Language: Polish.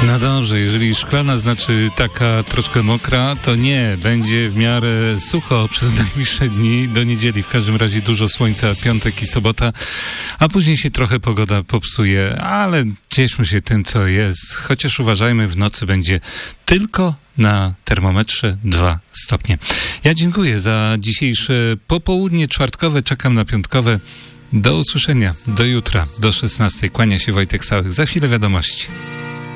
No dobrze, jeżeli szklana znaczy taka troszkę mokra, to nie, będzie w miarę sucho przez najbliższe dni do niedzieli. W każdym razie dużo słońca, piątek i sobota, a później się trochę pogoda popsuje, ale cieszmy się tym, co jest. Chociaż uważajmy, w nocy będzie tylko na termometrze 2 stopnie. Ja dziękuję za dzisiejsze popołudnie czwartkowe, czekam na piątkowe. Do usłyszenia, do jutra, do 16. Kłania się Wojtek Sałych. Za chwilę wiadomości.